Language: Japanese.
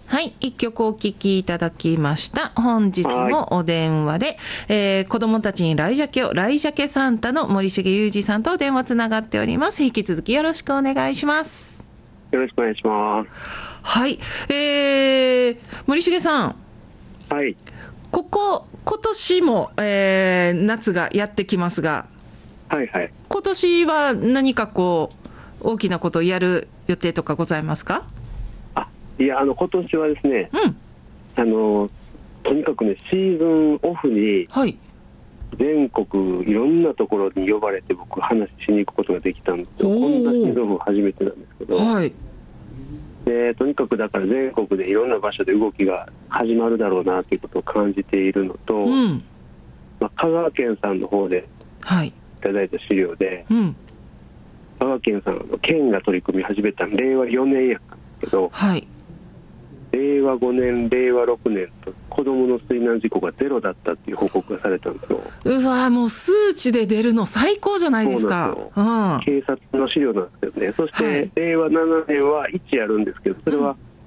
はい、一曲お聴きいただきました。本日もお電話で、子供たちにライジャケを、ライジャケサンタの森重裕二さんと電話つながっております。引き続きよろしくお願いします。 よろしくお願いします。 はい、森重さん。 はい。 今年も、夏がやってきますが、 はいはい。 今年は何かこう大きなことをやる予定とかございますか？ いや、今年はですね、とにかくね、シーズンオフに全国いろんなところに呼ばれて僕話しに行くことができたんですよ。こんなシーズンオフ初めてなんですけど、 はい、 でとにかくだから全国でいろんな場所で動きが始まるだろうなということを感じているのと、香川県さんの方でいただいた資料で、香川県さんの県が取り組み始めた令和4年やったんですけど、令和5年令和6年と子どもの水難事故がゼロだったっていう報告がされたんですよ。 うわ、もう数値で出るの最高じゃないですか。 警察の資料なんですけどね。そして、令和7年は1あるんですけど、それは